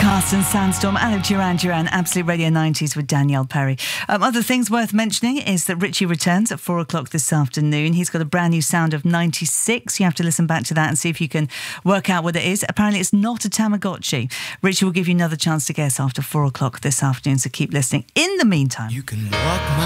Overcast and Sandstorm, and of Duran Duran, Absolute Radio 90s with Danielle Perry. Other things worth mentioning is that Richie returns at 4 o'clock this afternoon. He's got a brand new sound of 96. You have to listen back to that and see if you can work out what it is. Apparently it's not a Tamagotchi. Richie will give you another chance to guess after 4 o'clock this afternoon, so keep listening. In the meantime, you can walk my